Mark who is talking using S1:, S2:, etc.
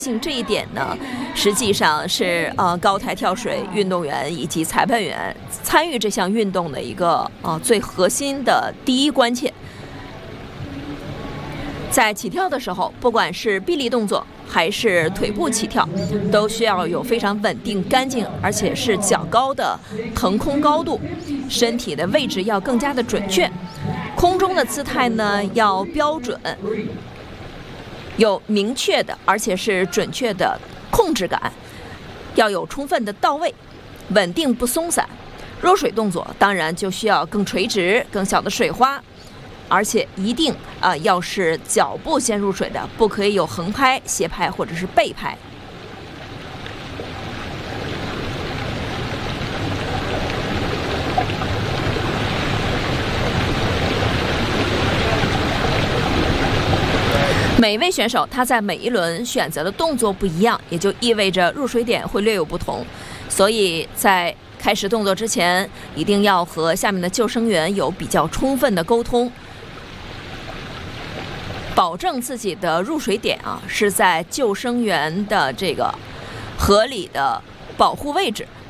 S1: 这一点呢，实际上是高台跳水运动员以及裁判员参与这项运动的一个最核心的第一关切。在起跳的时候，不管是臂力动作还是腿部起跳，都需要有非常稳定、干净，而且是较高的腾空高度，身体的位置要更加的准确，空中的姿态呢要标准。有明确的，而且是准确的控制感，要有充分的到位，稳定不松散。入水动作当然就需要更垂直、更小的水花，而且一定要是脚部先入水的，不可以有横拍、斜拍或者是背拍。每一位选手他在每一轮选择的动作不一样，也就意味着入水点会略有不同，所以在开始动作之前，一定要和下面的救生员有比较充分的沟通，保证自己的入水点是在救生员的这个合理的保护位置。